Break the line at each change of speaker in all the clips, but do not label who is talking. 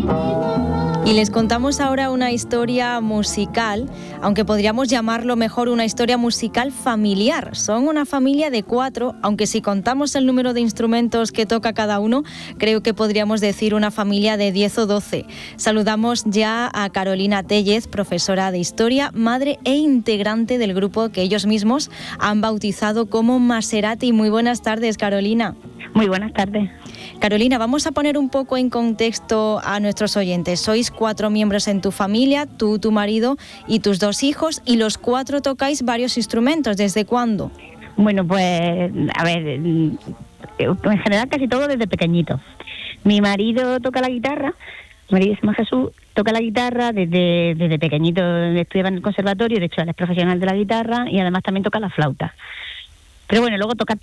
Y les contamos ahora una historia musical, aunque podríamos llamarlo mejor una historia musical familiar. Son una familia de 4, aunque si contamos el número de instrumentos que toca cada uno, creo que podríamos decir una familia de 10 o 12. Saludamos ya a Carolina Tellez, profesora de historia, madre e integrante del grupo que ellos mismos han bautizado como Maserati. Muy buenas tardes, Carolina.
Muy buenas tardes.
Carolina, vamos a poner un poco en contexto a nuestros oyentes. Sois 4 miembros en tu familia, tú, tu marido y tus 2 hijos, y los 4 tocáis varios instrumentos. ¿Desde cuándo?
Bueno, pues, a ver, en general casi todo desde pequeñito. Mi marido toca la guitarra, mi marido se llama Jesús, toca la guitarra desde pequeñito, estudiaba en el conservatorio, de hecho él es profesional de la guitarra y además también toca la flauta. Pero bueno, luego toca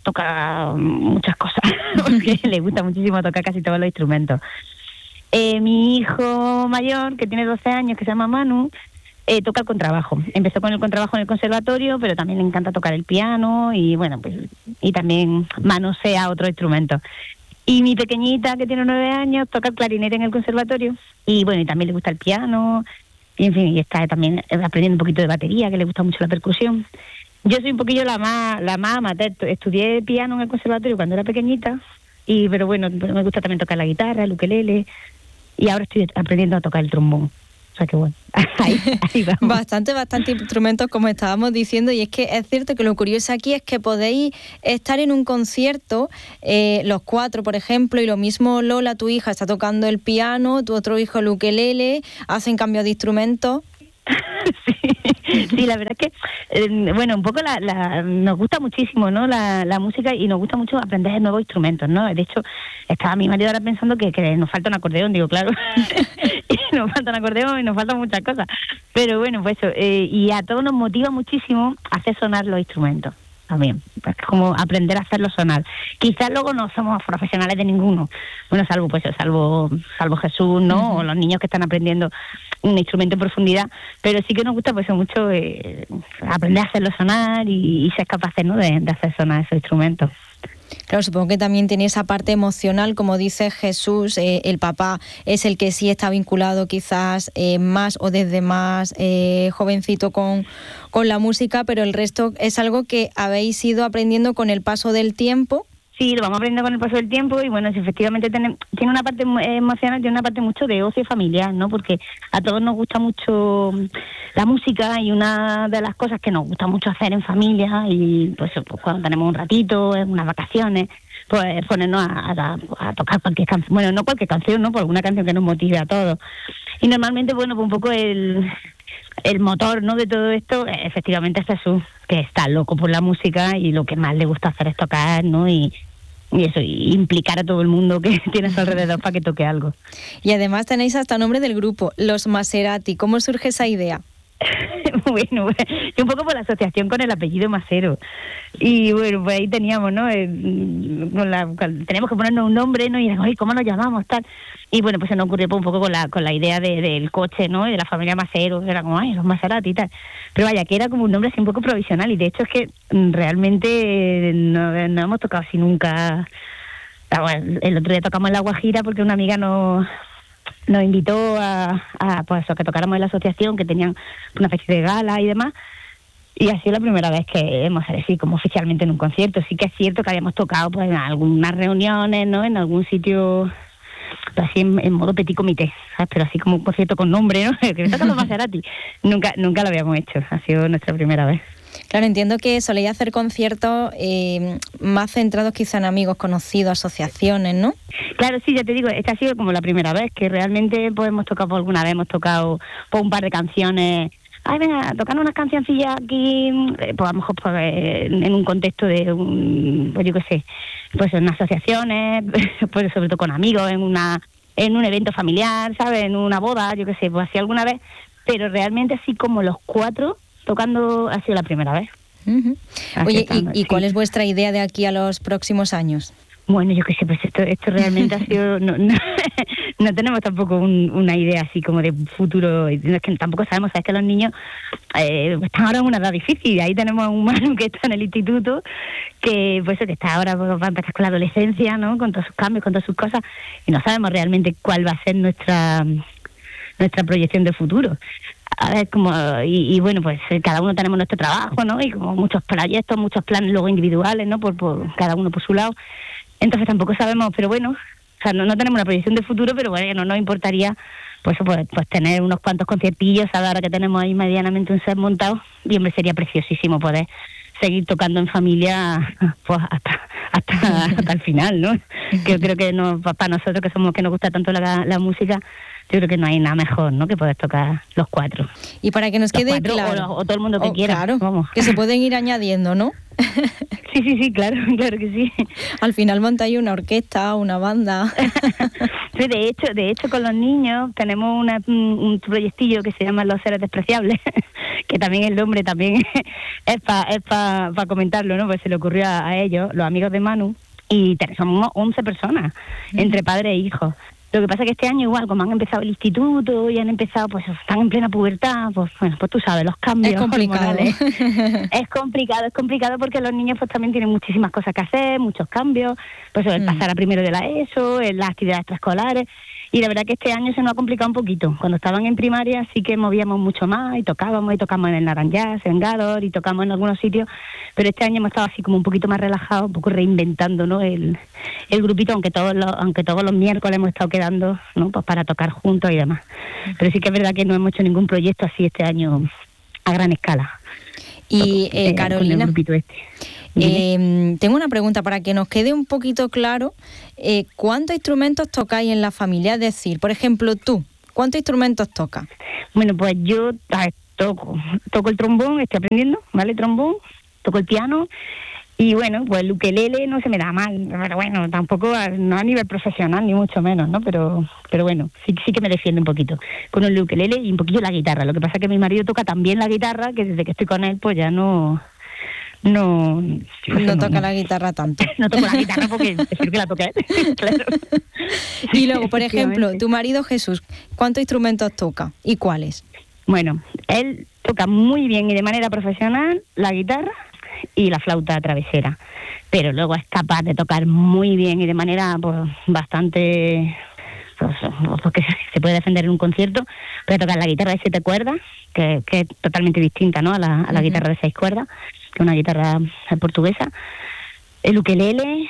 muchas cosas, porque le gusta muchísimo tocar casi todos los instrumentos. Mi hijo mayor, que tiene 12 años, que se llama Manu, toca el contrabajo. Empezó con el contrabajo en el conservatorio, pero también le encanta tocar el piano y bueno, pues y también manosea otros instrumentos. Y mi pequeñita, que tiene 9 años, toca el clarinete en el conservatorio y bueno, y también le gusta el piano, y en fin, y está también aprendiendo un poquito de batería, que le gusta mucho la percusión. Yo soy un poquillo la más amateur. Estudié piano en el conservatorio cuando era pequeñita, pero bueno, me gusta también tocar la guitarra, el ukelele, y ahora estoy aprendiendo a tocar el trombón. O sea que bueno, ahí vamos.
Bastante instrumentos, como estábamos diciendo, y es que es cierto que lo curioso aquí es que podéis estar en un concierto, los 4, por ejemplo, y lo mismo Lola, tu hija, está tocando el piano, tu otro hijo el ukelele, hacen cambio de instrumentos.
Sí, la verdad es que, bueno, un poco nos gusta muchísimo, ¿no? La música, y nos gusta mucho aprender nuevos instrumentos, ¿no? De hecho, estaba mi marido ahora pensando que nos falta un acordeón, digo, claro, y nos falta un acordeón y nos faltan muchas cosas. Pero bueno, pues eso, y a todos nos motiva muchísimo hacer sonar los instrumentos también, pues como aprender a hacerlo sonar. Quizás luego no somos profesionales de ninguno, bueno, salvo Jesús, ¿no? Uh-huh. O los niños que están aprendiendo un instrumento en profundidad, pero sí que nos gusta pues mucho aprender a hacerlo sonar y ser capaces, ¿no? de hacer sonar esos instrumentos.
Claro, supongo que también tiene esa parte emocional, como dice Jesús, el papá es el que sí está vinculado quizás más o desde más jovencito con la música, pero el resto es algo que habéis ido aprendiendo con el paso del tiempo.
Sí, lo vamos aprendiendo con el paso del tiempo y bueno, si efectivamente tiene una parte emocional, tiene una parte mucho de ocio familiar, ¿no? Porque a todos nos gusta mucho la música y una de las cosas que nos gusta mucho hacer en familia y pues cuando tenemos un ratito, en unas vacaciones, pues ponernos a tocar cualquier canción. Bueno, no cualquier canción, ¿no? Por alguna canción que nos motive a todos. Y normalmente, bueno, pues un poco el motor, ¿no? de todo esto, efectivamente es Jesús, que está loco por la música y lo que más le gusta hacer es tocar, ¿no? Y eso, y implicar a todo el mundo que tiene a su alrededor para que toque algo.
Y además tenéis hasta nombre del grupo, los Maserati. ¿Cómo surge esa idea?
Bueno, yo un poco por la asociación con el apellido Masero. Y bueno, pues ahí teníamos, ¿no? Teníamos que ponernos un nombre, ¿no? Y era, oye, ¿cómo nos llamamos? Tal. Y bueno, pues se nos ocurrió un poco con la idea del coche, ¿no? Y de la familia Masero. Era como, ay, los Maserati y tal. Pero vaya, que era como un nombre así un poco provisional. Y de hecho es que realmente no hemos tocado así nunca. Bueno, el otro día tocamos en La Guajira porque una amiga nos invitó a que tocáramos en la asociación, que tenían una especie de gala y demás, y ha sido la primera vez que hemos así como oficialmente en un concierto. Sí que es cierto que habíamos tocado pues en algunas reuniones, ¿no? En algún sitio así en modo petit comité, ¿sabes? Pero así como un concierto con nombre, ¿no? Que tocan los Maserati. Nunca lo habíamos hecho, ha sido nuestra primera vez.
Claro, entiendo que soléis hacer conciertos más centrados quizá en amigos conocidos, asociaciones, ¿no?
Claro, sí, ya te digo, esta ha sido como la primera vez que realmente pues hemos tocado un par de canciones. Ay, venga, tocar unas cancioncillas aquí, pues a lo mejor pues, en un contexto de pues yo qué sé, pues en asociaciones, pues sobre todo con amigos, en un evento familiar, ¿sabes? En una boda, yo qué sé, pues así alguna vez, pero realmente así como los 4 tocando ha sido la primera vez.
Uh-huh. Oye, ¿y cuál es vuestra idea de aquí a los próximos años?
Bueno, yo qué sé, pues esto realmente ha sido... No tenemos tampoco una idea así como de futuro. Es que tampoco sabemos, sabes que los niños están ahora en una edad difícil. Ahí tenemos a un Manu que está en el instituto, que pues que está ahora, va a empezar con la adolescencia, ¿no? Con todos sus cambios, con todas sus cosas, y no sabemos realmente cuál va a ser nuestra proyección de futuro. A ver, y bueno, pues cada uno tenemos nuestro trabajo, ¿no? Y como muchos proyectos, muchos planes luego individuales, ¿no? Por cada uno por su lado. Entonces tampoco sabemos, pero bueno, o sea, no tenemos una proyección de futuro, pero bueno, no nos importaría pues tener unos cuantos conciertillos ahora que tenemos ahí medianamente un set montado, y hombre, sería preciosísimo poder seguir tocando en familia pues hasta el final, ¿no? Que yo creo que para nosotros que nos gusta tanto la música, yo creo que no hay nada mejor, ¿no?, que poder tocar los cuatro.
Y para que nos quede claro,
o todo el mundo que quiera,
claro,
vamos.
Que se pueden ir añadiendo, ¿no?
Sí, claro que sí.
Al final montáis una orquesta, una banda.
Sí, de hecho con los niños tenemos un proyectillo que se llama Los Seres Despreciables, que también el nombre también es para comentarlo, ¿no? Pues se le ocurrió a ellos, los amigos de Manu, y somos 11 personas, entre padres e hijos. Lo que pasa es que este año igual, como han empezado el instituto y han empezado, pues están en plena pubertad, pues bueno, pues tú sabes, los cambios hormonales. Es complicado porque los niños pues también tienen muchísimas cosas que hacer, muchos cambios, pues el pasar a primero de la ESO, las actividades extraescolares, y la verdad que este año se nos ha complicado un poquito. Cuando estaban en primaria sí que movíamos mucho más y tocamos en el Naranjás, en Gador, y tocamos en algunos sitios, pero este año hemos estado así como un poquito más relajados, un poco reinventando, ¿no?, el grupito, aunque todos los miércoles hemos estado quedando, ¿no?, pues para tocar juntos y demás. Pero sí que es verdad que no hemos hecho ningún proyecto así este año a gran escala.
Y Carolina,
con el grupito este.
Tengo una pregunta para que nos quede un poquito claro. ¿Cuántos instrumentos tocáis en la familia? Es decir, por ejemplo, tú, ¿cuántos instrumentos tocas?
Bueno, pues yo toco el trombón, estoy aprendiendo, ¿vale? Trombón, toco el piano, y bueno, pues el ukelele no se me da mal, pero bueno, tampoco no a nivel profesional, ni mucho menos, ¿no? Pero bueno, sí que me defiendo un poquito con el ukelele y un poquillo la guitarra. Lo que pasa es que mi marido toca también la guitarra, que desde que estoy con él, pues ya no
toca la guitarra tanto.
No toco la guitarra porque prefiero que la toque él. Claro.
Y luego, por ejemplo, tu marido Jesús, ¿cuántos instrumentos toca y cuáles?
Bueno, él toca muy bien y de manera profesional la guitarra y la flauta travesera, pero luego es capaz de tocar muy bien y de manera pues bastante... porque se puede defender en un concierto, puede tocar la guitarra de 7 cuerdas, que es totalmente distinta, ¿no?, a la guitarra de 6 cuerdas, que es una guitarra portuguesa, el ukelele,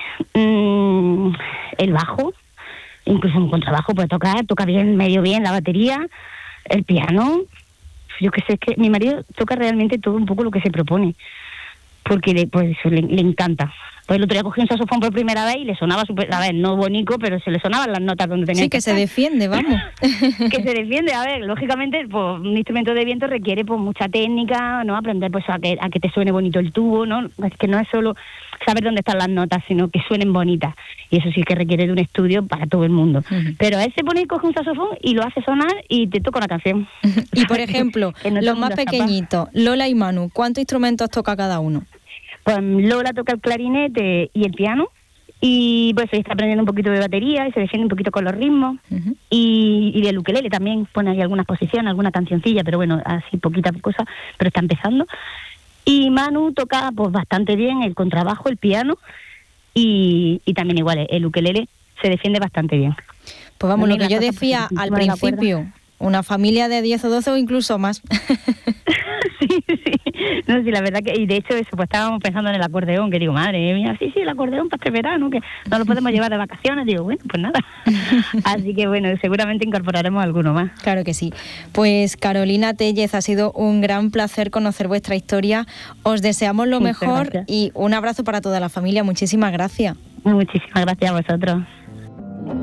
el bajo, incluso un contrabajo puede toca bien, medio bien la batería, el piano. Yo que sé, es que mi marido toca realmente todo un poco lo que se propone, porque le encanta. Pues el otro día cogí un saxofón por primera vez y le sonaba súper, a ver, no bonito, pero se le sonaban las notas donde tenía que
estar. Se defiende, vamos.
Que se defiende, a ver, lógicamente, pues un instrumento de viento requiere pues mucha técnica, ¿no? Aprender pues a que te suene bonito el tubo, ¿no? Es que no es solo saber dónde están las notas, sino que suenen bonitas. Y eso sí que requiere de un estudio para todo el mundo. Pero él se pone y coge un saxofón y lo hace sonar y te toca una canción.
Y por ejemplo, los más pequeñitos, Lola y Manu, ¿cuántos instrumentos toca cada uno?
Pues Lola toca el clarinete y el piano, y pues está aprendiendo un poquito de batería y se defiende un poquito con los ritmos, y el ukelele también pone ahí algunas posiciones, alguna cancioncilla, pero bueno, así poquita cosa, pero está empezando. Y Manu toca pues bastante bien el contrabajo, el piano, y también igual el ukelele se defiende bastante bien.
Pues vamos, lo que yo decía al principio, una familia de 10 o 12 o incluso más.
Sí. No, sí, la verdad que, y de hecho eso, pues estábamos pensando en el acordeón, que digo, madre mía, sí, el acordeón para este verano, que no lo podemos llevar de vacaciones, digo, bueno, pues nada. Así que bueno, seguramente incorporaremos alguno más.
Claro que sí. Pues Carolina Téllez, ha sido un gran placer conocer vuestra historia. Os deseamos lo mejor y un abrazo para toda la familia. Muchísimas gracias.
Muchísimas gracias a vosotros.